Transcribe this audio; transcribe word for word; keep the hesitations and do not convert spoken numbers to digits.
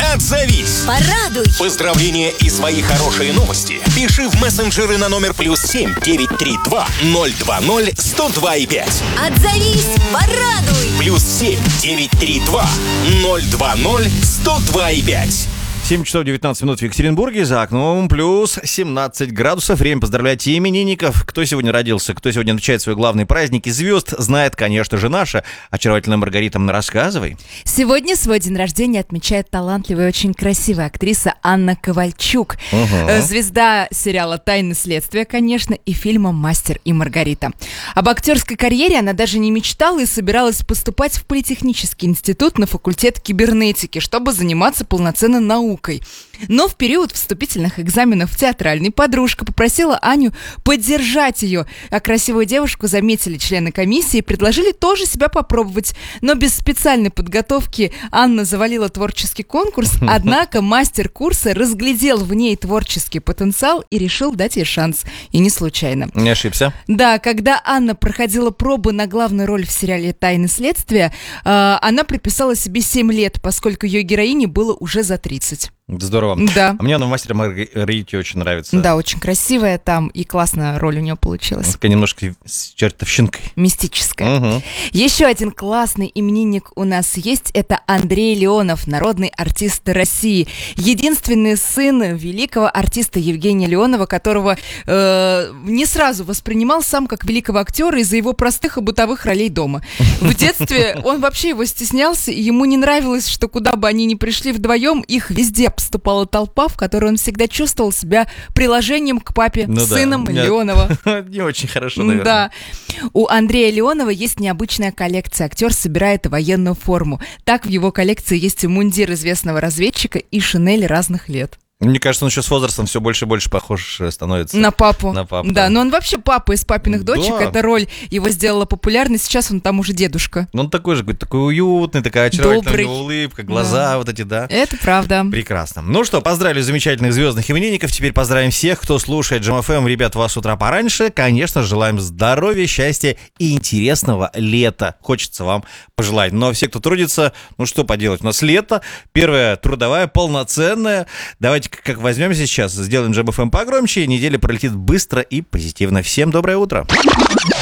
Отзовись. Порадуй. Поздравления и свои хорошие новости пиши в мессенджеры на номер плюс семь девятьсот тридцать два ноль два ноль сто два и пять. Отзовись. Порадуй. Плюс семь девятьсот тридцать два ноль два ноль сто два и пять. семь часов девятнадцать минут в Екатеринбурге, за окном плюс семнадцать градусов. Время поздравлять именинников. Кто сегодня родился, кто сегодня отмечает свои главные праздники звезд, знает, конечно же, наша очаровательная Маргарита. Рассказывай. Сегодня свой день рождения отмечает талантливая и очень красивая актриса Анна Ковальчук. Угу. Звезда сериала «Тайны следствия», конечно, и фильма «Мастер и Маргарита». Об актерской карьере она даже не мечтала и собиралась поступать в Политехнический институт на факультет кибернетики, чтобы заниматься полноценной наукой. Но в период вступительных экзаменов в театральный подружка попросила Аню поддержать ее, а красивую девушку заметили члены комиссии и предложили тоже себя попробовать. Но без специальной подготовки Анна завалила творческий конкурс, однако мастер курса разглядел в ней творческий потенциал и решил дать ей шанс. И не случайно. Не ошибся. Да, когда Анна проходила пробы на главную роль в сериале «Тайны следствия», э, она приписала себе семь лет, поскольку ее героине было уже за тридцать. Здорово. Да. А мне она в «Мастере Маргарите» очень нравится. Да, очень красивая там, и классная роль у нее получилась. Такая немножко с чертовщинкой. Мистическая. Угу. Еще один классный именинник у нас есть. Это Андрей Леонов, народный артист России. Единственный сын великого артиста Евгения Леонова, которого э, не сразу воспринимал сам как великого актера из-за его простых и бытовых ролей дома. В детстве он вообще его стеснялся, и ему не нравилось, что куда бы они ни пришли вдвоем, их везде поступала толпа, в которой он всегда чувствовал себя приложением к папе, Ну сыном да. Леонова. Не очень хорошо, наверное. Да. У Андрея Леонова есть необычная коллекция. Актер собирает военную форму. Так в его коллекции есть и мундир известного разведчика, и шинель разных лет. Мне кажется, он еще с возрастом все больше и больше похож становится. На папу. На папу, Да, да. но он вообще папа из «Папиных дочек». Да. Эта роль его сделала популярной. Сейчас он там уже дедушка. Ну, он такой же, какой-то такой уютный, такая очаровательная Добрый. у него улыбка, глаза Да. вот эти, да. Это правда. Прекрасно. Ну что, поздравили замечательных звездных именинников. Теперь поздравим всех, кто слушает Джем эф эм. Ребят, вас с утра пораньше. Конечно, желаем здоровья, счастья и интересного лета. Хочется вам пожелать. Но все, кто трудится, ну что поделать, у нас лето. Первая трудовая, полноценная. Давайте как возьмемся сейчас, сделаем Джем эф эм погромче. Неделя пролетит быстро и позитивно. Всем доброе утро.